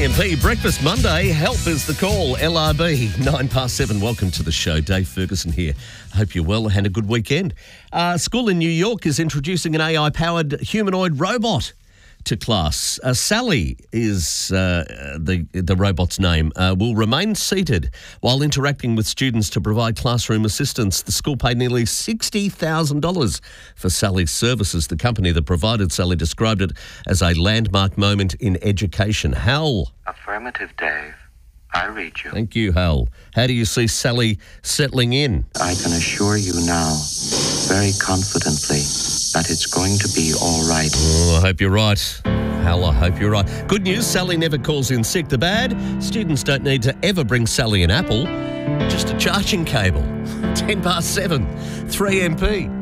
3MP Breakfast Monday. Help is the call. LRB 7:09. Welcome to the show. Dave Ferguson here. I hope you're well and had a good weekend. A school in New York is introducing an AI-powered humanoid robot to class. Sally is the robot's name. Will remain seated while interacting with students to provide classroom assistance. The school paid nearly $60,000 for Sally's services. The company that provided Sally described it as a landmark moment in education. Hal. Affirmative, Dave. I read you. Thank you, Hal. How do you see Sally settling in? I can assure you now, very confidently, that it's going to be all right. Oh, I hope you're right. Hal, I hope you're right. Good news, Sally never calls in sick. The bad, students don't need to ever bring Sally an apple, just a charging cable. 7:10, 3MP.